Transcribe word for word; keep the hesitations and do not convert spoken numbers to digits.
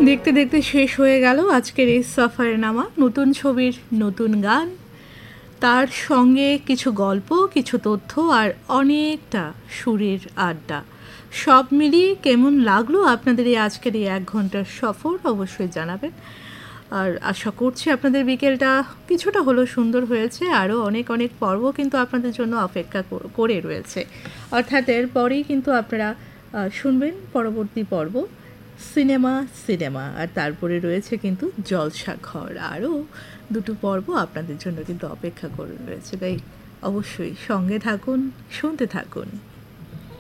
দেখতে দেখতে শেষ হয়ে গেল আজকের এই সফরে নামা নতুন ছবির নতুন গান, তার সঙ্গে কিছু গল্প, কিছু তথ্য আর অনেকটা সুরের আড্ডা। সব মিলিয়ে কেমন লাগলো আপনাদের এই আজকের এই এক ঘন্টার সফর অবশ্যই জানাবেন। আর আশা করছি আপনাদের বিকেলটা কিছুটা হলেও সুন্দর হয়েছে। আরও অনেক অনেক পর্ব কিন্তু আপনাদের জন্য অপেক্ষা করে রয়েছে, অর্থাৎ এরপরেই কিন্তু আপনারা শুনবেন পরবর্তী পর্ব সিনেমা সিনেমা আর তারপরে রয়েছে কিন্তু জলসা ঘর। আরও দুটো পর্ব আপনাদের জন্য কিন্তু অপেক্ষা করে রয়েছে, তাই অবশ্যই সঙ্গে থাকুন, শুনতে থাকুন।